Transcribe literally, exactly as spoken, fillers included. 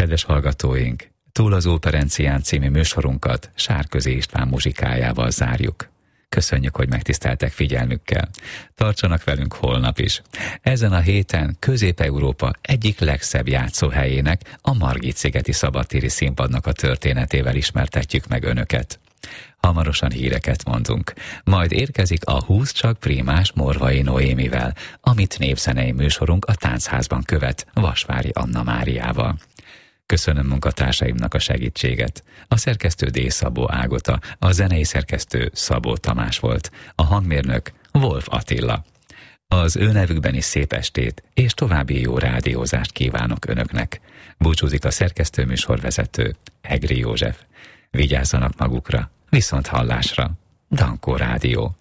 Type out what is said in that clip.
Kedves hallgatóink, Túl az Óperencián című műsorunkat Sárközi István muzsikájával zárjuk. Köszönjük, hogy megtiszteltek figyelmükkel. Tartsanak velünk holnap is. Ezen a héten Közép-Európa egyik legszebb játszóhelyének, a Margit-szigeti szabadtéri színpadnak a történetével ismertetjük meg önöket. Hamarosan híreket mondunk. Majd érkezik a Húsz csak prímás Morvai Noémivel, amit népzenei műsorunk a Táncházban követ Vasvári Anna Máriával. Köszönöm munkatársaimnak a segítséget. A szerkesztő D. Szabó Ágota, a zenei szerkesztő Szabó Tamás volt, a hangmérnök Wolf Attila. Az ő nevükben is szép estét és további jó rádiózást kívánok önöknek. Búcsúzik a szerkesztő műsorvezető Egri József. Vigyázzanak magukra, viszont hallásra. Dankó Rádió.